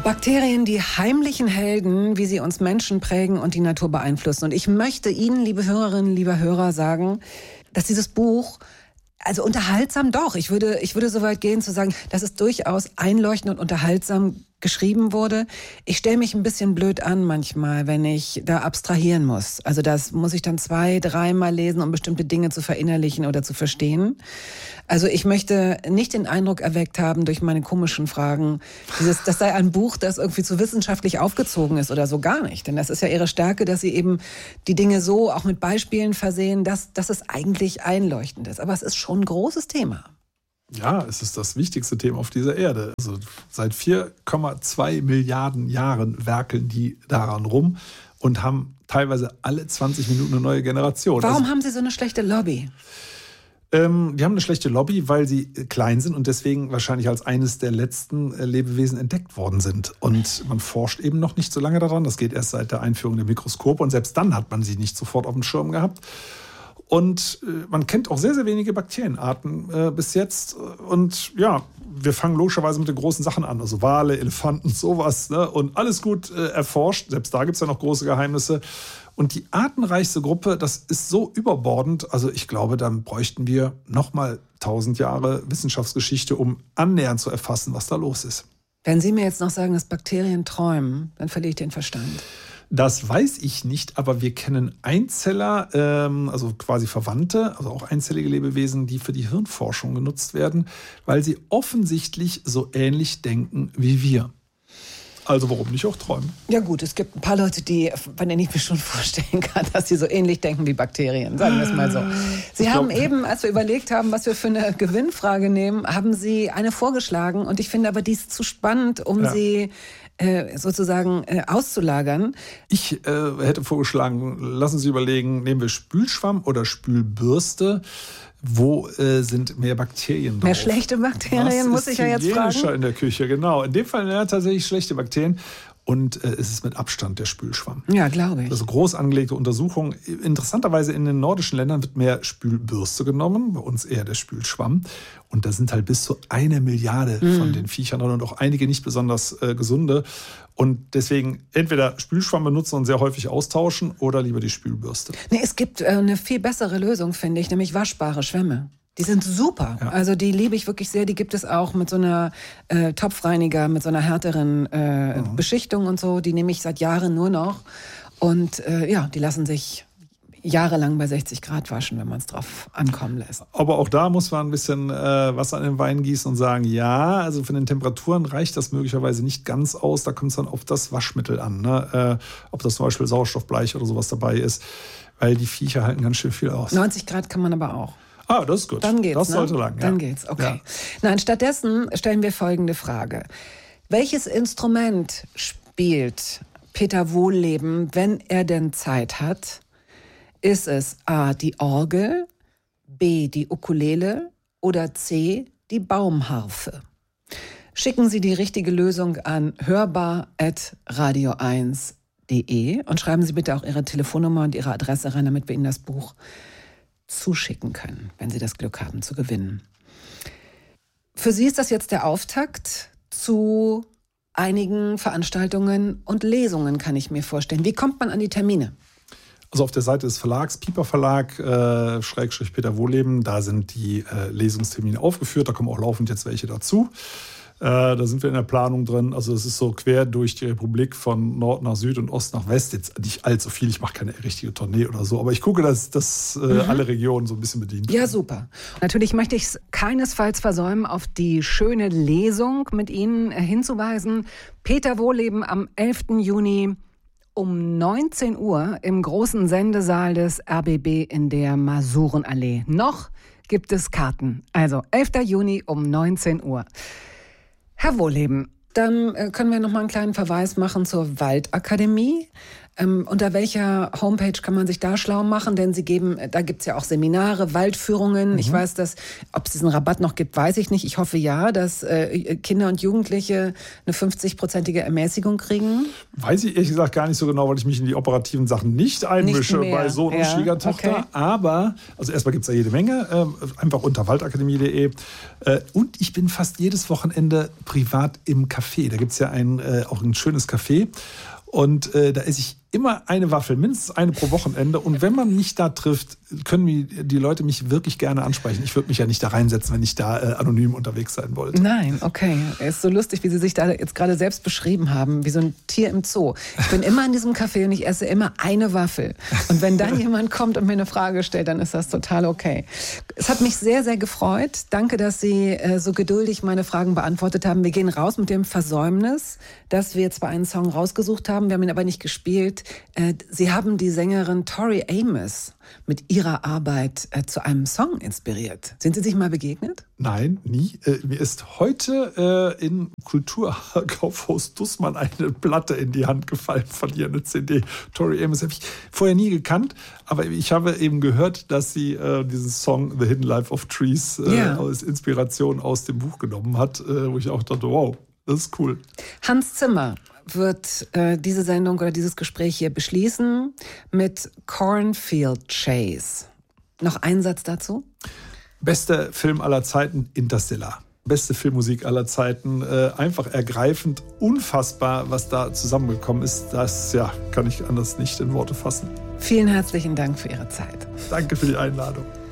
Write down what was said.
Bakterien, die heimlichen Helden, wie sie uns Menschen prägen und die Natur beeinflussen. Und ich möchte Ihnen, liebe Hörerinnen, lieber Hörer, sagen, dass dieses Buch, also unterhaltsam doch, ich würde so weit gehen zu sagen, dass es durchaus einleuchtend und unterhaltsam geschrieben wurde. Ich stelle mich ein bisschen blöd an manchmal, wenn ich da abstrahieren muss. Also das muss ich dann 2-3 Mal lesen, um bestimmte Dinge zu verinnerlichen oder zu verstehen. Also ich möchte nicht den Eindruck erweckt haben durch meine komischen Fragen, das sei ein Buch, das irgendwie zu wissenschaftlich aufgezogen ist oder so, gar nicht. Denn das ist ja ihre Stärke, dass sie eben die Dinge so auch mit Beispielen versehen, dass es eigentlich einleuchtend ist. Aber es ist schon ein großes Thema. Ja, es ist das wichtigste Thema auf dieser Erde. Also seit 4,2 Milliarden Jahren werkeln die daran rum und haben teilweise alle 20 Minuten eine neue Generation. Warum haben sie so eine schlechte Lobby? Die haben eine schlechte Lobby, weil sie klein sind und deswegen wahrscheinlich als eines der letzten Lebewesen entdeckt worden sind. Und man forscht eben noch nicht so lange daran. Das geht erst seit der Einführung der Mikroskope und selbst dann hat man sie nicht sofort auf dem Schirm gehabt. Und man kennt auch sehr, sehr wenige Bakterienarten bis jetzt. Und ja, wir fangen logischerweise mit den großen Sachen an. Also Wale, Elefanten, sowas. Ne? Und alles gut erforscht. Selbst da gibt es ja noch große Geheimnisse. Und die artenreichste Gruppe, das ist so überbordend. Also ich glaube, dann bräuchten wir nochmal 1000 Jahre Wissenschaftsgeschichte, um annähernd zu erfassen, was da los ist. Wenn Sie mir jetzt noch sagen, dass Bakterien träumen, dann verliere ich den Verstand. Das weiß ich nicht, aber wir kennen Einzeller, also quasi Verwandte, also auch einzellige Lebewesen, die für die Hirnforschung genutzt werden, weil sie offensichtlich so ähnlich denken wie wir. Also warum nicht auch träumen? Ja gut, es gibt ein paar Leute, von denen ich mir schon vorstellen kann, dass sie so ähnlich denken wie Bakterien, sagen wir es mal so. Sie haben eben, als wir überlegt haben, was wir für eine Gewinnfrage nehmen, haben Sie eine vorgeschlagen und ich finde aber, die ist zu spannend, um sie sozusagen auszulagern. Ich hätte vorgeschlagen, lassen Sie überlegen, nehmen wir Spülschwamm oder Spülbürste? Wo sind mehr Bakterien drauf? Mehr schlechte Bakterien, muss ich ja jetzt fragen. In der Küche, genau. In dem Fall tatsächlich schlechte Bakterien. Und es ist mit Abstand der Spülschwamm. Ja, glaube ich. Also groß angelegte Untersuchungen. Interessanterweise in den nordischen Ländern wird mehr Spülbürste genommen, bei uns eher der Spülschwamm. Und da sind halt bis zu 1 Milliarde von den Viechern drin und auch einige nicht besonders gesunde. Und deswegen entweder Spülschwamm benutzen und sehr häufig austauschen oder lieber die Spülbürste. Nee, es gibt eine viel bessere Lösung, finde ich, nämlich waschbare Schwämme. Die sind super. Ja. Also die liebe ich wirklich sehr. Die gibt es auch mit so einer Topfreiniger, mit so einer härteren Beschichtung und so. Die nehme ich seit Jahren nur noch. Und die lassen sich jahrelang bei 60 Grad waschen, wenn man es drauf ankommen lässt. Aber auch da muss man ein bisschen Wasser in den Wein gießen und sagen, ja, also von den Temperaturen reicht das möglicherweise nicht ganz aus. Da kommt es dann auf das Waschmittel an, ne? Ob das zum Beispiel Sauerstoffbleich oder sowas dabei ist. Weil die Viecher halten ganz schön viel aus. 90 Grad kann man aber auch. Ah, das ist gut. Dann geht's, das sollte lang. Ja. Dann geht's, okay. Ja. Nein, stattdessen stellen wir folgende Frage. Welches Instrument spielt Peter Wohlleben, wenn er denn Zeit hat? Ist es A, die Orgel, B, die Ukulele oder C, die Baumharfe? Schicken Sie die richtige Lösung an hörbar@radio1.de und schreiben Sie bitte auch Ihre Telefonnummer und Ihre Adresse rein, damit wir Ihnen das Buch zuschicken können, wenn Sie das Glück haben zu gewinnen. Für Sie ist das jetzt der Auftakt zu einigen Veranstaltungen und Lesungen, kann ich mir vorstellen. Wie kommt man an die Termine? Also auf der Seite des Verlags, Piper Verlag, / Peter Wohlleben, da sind die Lesungstermine aufgeführt. Da kommen auch laufend jetzt welche dazu. Da sind wir in der Planung drin. Also es ist so quer durch die Republik von Nord nach Süd und Ost nach West. Jetzt nicht allzu viel, ich mache keine richtige Tournee oder so. Aber ich gucke, dass alle Regionen so ein bisschen bedient werden. Ja, super. Natürlich möchte ich es keinesfalls versäumen, auf die schöne Lesung mit Ihnen hinzuweisen. Peter Wohlleben am 11. Juni um 19 Uhr im großen Sendesaal des RBB in der Masurenallee. Noch gibt es Karten. Also 11. Juni um 19 Uhr. Herr Wohlleben, dann können wir noch mal einen kleinen Verweis machen zur Waldakademie. Unter welcher Homepage kann man sich da schlau machen? Denn da gibt's ja auch Seminare, Waldführungen. Ich weiß, ob es diesen Rabatt noch gibt, weiß ich nicht. Ich hoffe ja, dass Kinder und Jugendliche eine 50-prozentige Ermäßigung kriegen. Weiß ich ehrlich gesagt gar nicht so genau, weil ich mich in die operativen Sachen nicht einmische bei Sohn und Schwiegertochter. Okay. Aber, also erstmal gibt's da jede Menge, einfach unter waldakademie.de. Und ich bin fast jedes Wochenende privat im Café. Da gibt's ja auch ein schönes Café. Und da esse ich immer eine Waffel, mindestens eine pro Wochenende. Und wenn man mich da trifft, können die Leute mich wirklich gerne ansprechen. Ich würde mich ja nicht da reinsetzen, wenn ich da anonym unterwegs sein wollte. Nein, okay. Es ist so lustig, wie Sie sich da jetzt gerade selbst beschrieben haben, wie so ein Tier im Zoo. Ich bin immer in diesem Café und ich esse immer eine Waffel. Und wenn dann jemand kommt und mir eine Frage stellt, dann ist das total okay. Es hat mich sehr, sehr gefreut. Danke, dass Sie so geduldig meine Fragen beantwortet haben. Wir gehen raus mit dem Versäumnis, dass wir zwar einen Song rausgesucht haben, wir haben ihn aber nicht gespielt. Sie haben die Sängerin Tori Amos mit ihrer Arbeit zu einem Song inspiriert. Sind Sie sich mal begegnet? Nein, nie. Mir ist heute in Kulturkaufhaus Dussmann eine Platte in die Hand gefallen von ihr, eine CD. Tori Amos habe ich vorher nie gekannt, aber ich habe eben gehört, dass sie diesen Song The Hidden Life of Trees als Inspiration aus dem Buch genommen hat, wo ich auch dachte, wow, das ist cool. Hans Zimmer wird diese Sendung oder dieses Gespräch hier beschließen mit Cornfield Chase. Noch ein Satz dazu? Bester Film aller Zeiten, Interstellar. Beste Filmmusik aller Zeiten. Einfach ergreifend, unfassbar, was da zusammengekommen ist. Das kann ich anders nicht in Worte fassen. Vielen herzlichen Dank für Ihre Zeit. Danke für die Einladung.